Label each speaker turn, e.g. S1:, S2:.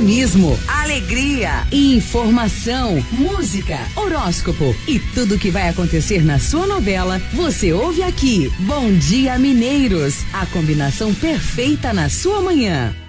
S1: otimismo, alegria, informação, música, horóscopo e tudo que vai acontecer na sua novela, você ouve aqui. Bom Dia Mineiros, a combinação perfeita na sua manhã.